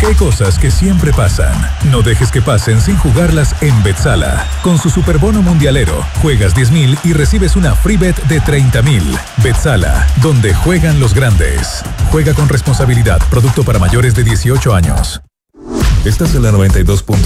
porque hay cosas que siempre pasan. No dejes que pasen sin jugarlas en Betsala. Con su superbono mundialero, juegas 10,000 y recibes una free bet de 30,000. Betsala, donde juegan los grandes. Juega con responsabilidad. Producto para mayores de 18 años. Estás en la 92.